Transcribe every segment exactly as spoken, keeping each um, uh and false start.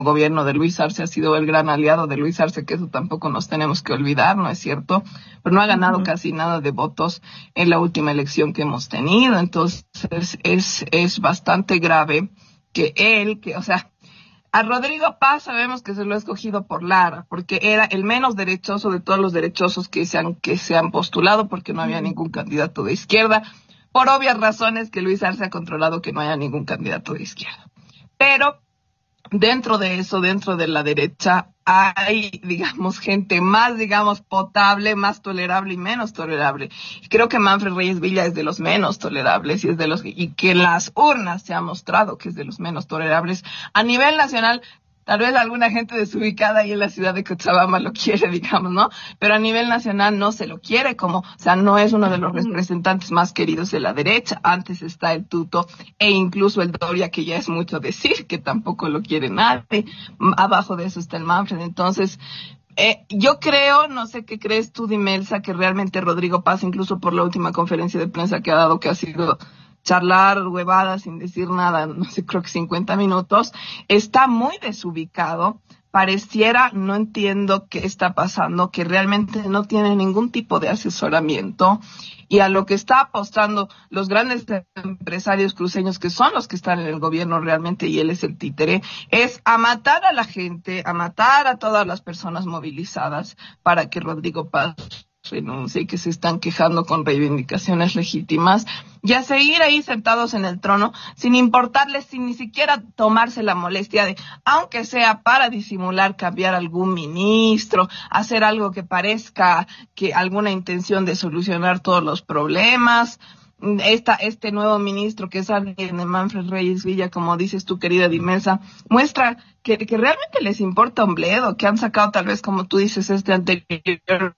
gobierno de Luis Arce ha sido el gran aliado de Luis Arce, que eso tampoco nos tenemos que olvidar, ¿no es cierto? Pero no ha ganado uh-huh. casi nada de votos en la última elección que hemos tenido. Entonces es, es bastante grave que él, que, o sea, a Rodrigo Paz sabemos que se lo ha escogido por Lara, porque era el menos derechoso de todos los derechosos que se han, que se han postulado, porque no había uh-huh. ningún candidato de izquierda, por obvias razones que Luis Arce ha controlado que no haya ningún candidato de izquierda. Pero dentro de eso, dentro de la derecha, hay, digamos, gente más, digamos, potable, más tolerable y menos tolerable. Y creo que Manfred Reyes Villa es de los menos tolerables y es de los, y que en las urnas se ha mostrado que es de los menos tolerables. A nivel nacional, tal vez alguna gente desubicada ahí en la ciudad de Cochabamba lo quiere, digamos, ¿no? Pero a nivel nacional no se lo quiere como, o sea, no es uno de los representantes más queridos de la derecha. Antes está el Tuto e incluso el Doria, que ya es mucho decir, que tampoco lo quiere nadie. Abajo de eso está el Manfred. Entonces, eh, yo creo, no sé qué crees tú, Dimelsa, que realmente Rodrigo Paz, incluso por la última conferencia de prensa que ha dado, que ha sido charlar huevadas sin decir nada, no sé, creo que cincuenta minutos, está muy desubicado. Pareciera, no entiendo qué está pasando, que realmente no tiene ningún tipo de asesoramiento, y a lo que está apostando los grandes empresarios cruceños, que son los que están en el gobierno realmente, y él es el títere, es a matar a la gente, a matar a todas las personas movilizadas para que Rodrigo Paz renuncie y que se están quejando con reivindicaciones legítimas, y a seguir ahí sentados en el trono sin importarles, sin ni siquiera tomarse la molestia de, aunque sea para disimular, cambiar algún ministro, hacer algo que parezca que alguna intención de solucionar todos los problemas. Esta, este nuevo ministro que es alguien de Manfred Reyes Villa, como dices tú, querida Dimelsa, muestra que, que realmente les importa un bledo, que han sacado tal vez, como tú dices, este anterior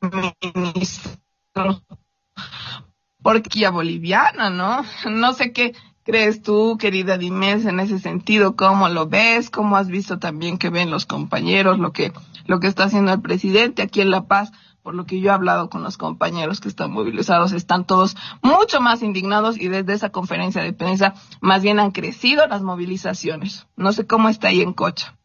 ministro porquilla boliviana, ¿no? No sé qué crees tú, querida Dimelsa, en ese sentido, cómo lo ves, cómo has visto también que ven los compañeros, lo que, lo que está haciendo el presidente aquí en La Paz. Por lo que yo he hablado con los compañeros que están movilizados, están todos mucho más indignados, y desde esa conferencia de prensa más bien han crecido las movilizaciones. No sé cómo está ahí en Cocha.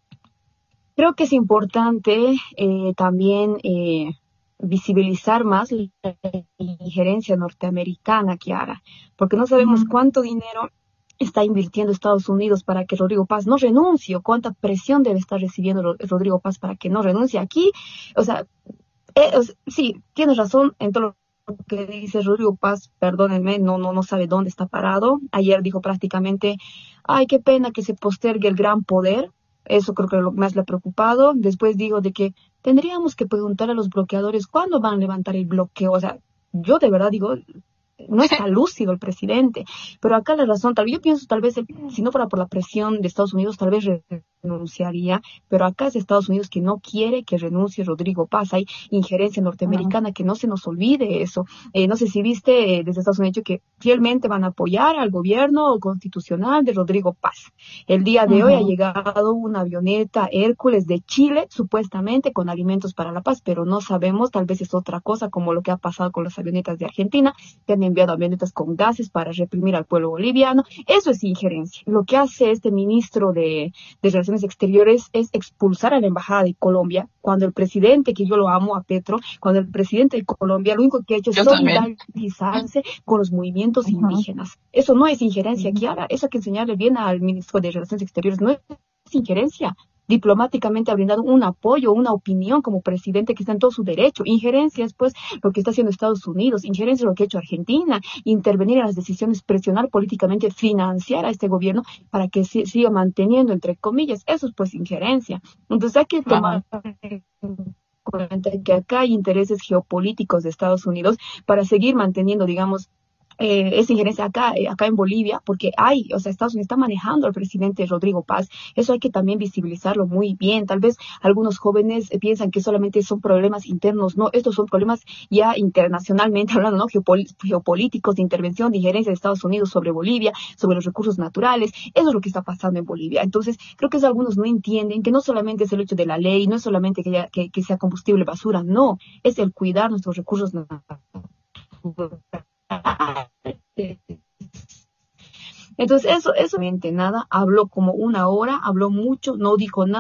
Creo que es importante eh, también eh, visibilizar más la injerencia norteamericana, Kiara, porque no sabemos mm. cuánto dinero está invirtiendo Estados Unidos para que Rodrigo Paz no renuncie, o cuánta presión debe estar recibiendo Rodrigo Paz para que no renuncie. Aquí, o sea, Eh, sí, tienes razón en todo lo que dice Rodrigo Paz, perdónenme, no, no, no sabe dónde está parado. Ayer dijo prácticamente, ay, qué pena que se postergue el gran poder. Eso creo que es lo que más le ha preocupado. Después digo de que tendríamos que preguntar a los bloqueadores cuándo van a levantar el bloqueo. O sea, yo de verdad digo, no está lúcido el presidente. Pero acá la razón, tal vez yo pienso, tal vez, si no fuera por la presión de Estados Unidos, tal vez renunciaría, pero acá es Estados Unidos que no quiere que renuncie Rodrigo Paz. Hay injerencia norteamericana, uh-huh. que no se nos olvide eso. Eh, no sé si viste eh, desde Estados Unidos que fielmente van a apoyar al gobierno constitucional de Rodrigo Paz. El día de uh-huh. hoy ha llegado una avioneta Hércules de Chile, supuestamente con alimentos para la paz, pero no sabemos, tal vez es otra cosa, como lo que ha pasado con las avionetas de Argentina, que han enviado avionetas con gases para reprimir al pueblo boliviano. Eso es injerencia. Lo que hace este ministro de, de Relaciones Exteriores es expulsar a la embajada de Colombia, cuando el presidente, que yo lo amo a Petro, cuando el presidente de Colombia lo único que ha hecho es solidarizarse con los movimientos uh-huh. indígenas. Eso no es injerencia, uh-huh. Kiara. Eso hay que enseñarle bien al ministro de Relaciones Exteriores. No es injerencia. Diplomáticamente ha brindado un apoyo, una opinión como presidente, que está en todo su derecho. Injerencia es pues lo que está haciendo Estados Unidos, injerencia es lo que ha hecho Argentina, intervenir en las decisiones, presionar políticamente, financiar a este gobierno para que se siga manteniendo, entre comillas. Eso es pues injerencia. Entonces hay que tomar en cuenta que acá hay intereses geopolíticos de Estados Unidos para seguir manteniendo, digamos, Eh, esa injerencia acá, eh, acá en Bolivia, porque hay, o sea, Estados Unidos está manejando al presidente Rodrigo Paz. Eso hay que también visibilizarlo muy bien. Tal vez algunos jóvenes eh, piensan que solamente son problemas internos. No, estos son problemas ya internacionalmente hablando, ¿no? Geopol- geopolíticos, de intervención, de injerencia de Estados Unidos sobre Bolivia, sobre los recursos naturales. Eso es lo que está pasando en Bolivia. Entonces, creo que eso algunos no entienden, que no solamente es el hecho de la ley, no es solamente que, ya, que, que sea combustible basura, no, es el cuidar nuestros recursos naturales. Entonces, eso, eso, nada, habló como una hora, habló mucho, no dijo nada.